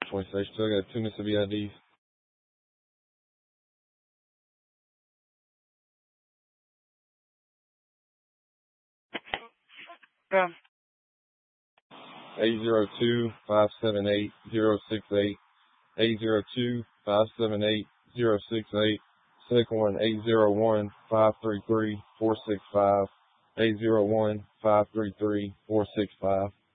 Police Station 2, I got 2 Mississippi IDs. Yeah. 802-578-068. 802-578-068. Second one, 801-533-465. 801-533-465.